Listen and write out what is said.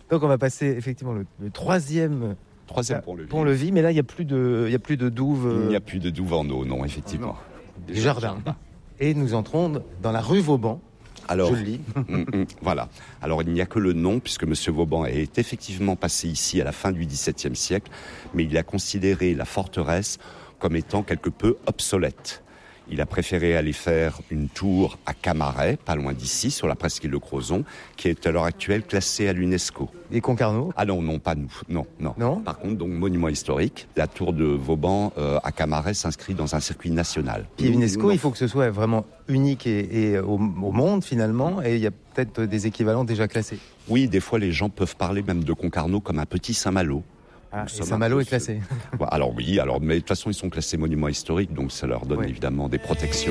Donc on va passer effectivement le troisième pont-levis, mais là il n'y a plus de douve. Il n'y a plus de douve en eau, non, effectivement. Non. Des jardins. Et nous entrons dans la rue Vauban. Alors, je le lis. Voilà. Alors, il n'y a que le nom, puisque M. Vauban est effectivement passé ici à la fin du XVIIe siècle, mais il a considéré la forteresse comme étant quelque peu obsolète. Il a préféré aller faire une tour à Camaret, pas loin d'ici, sur la presqu'île de Crozon, qui est à l'heure actuelle classée à l'UNESCO. Et Concarneau ? Ah non, pas nous. Non. Non ? Par contre, donc, monument historique, la tour de Vauban à Camaret s'inscrit dans un circuit national. Puis l'UNESCO, il faut que ce soit vraiment unique et au monde, finalement, et il y a peut-être des équivalents déjà classés. Oui, des fois, les gens peuvent parler même de Concarneau comme un petit Saint-Malo. Ah, et Saint-Malo est classé. Alors oui, mais de toute façon, ils sont classés monuments historiques, donc ça leur donne évidemment des protections.